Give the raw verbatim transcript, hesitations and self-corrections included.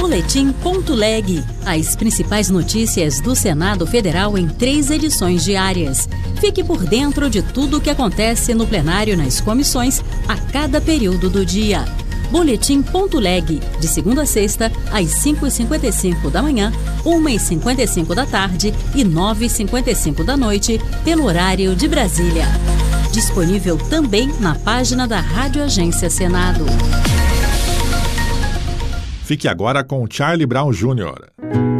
Boletim.leg. As principais notícias do Senado Federal em três edições diárias. Fique por dentro de tudo o que acontece no plenário nas comissões a cada período do dia. Boletim.leg, de segunda a sexta, às cinco e cinquenta e cinco da manhã, uma e cinquenta e cinco da tarde e nove e cinquenta e cinco da noite, pelo horário de Brasília. Disponível também na página da Rádio Agência Senado. Fique agora com Charlie Brown Júnior